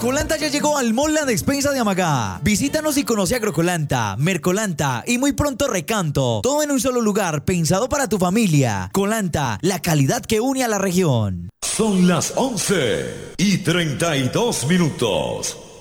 Agrocolanta ya llegó al Mall La Despensa de Amagá. Visítanos y conoce Agrocolanta, Mercolanta y muy pronto Recanto. Todo en un solo lugar, pensado para tu familia. Colanta, la calidad que une a la región. Son las 11:32.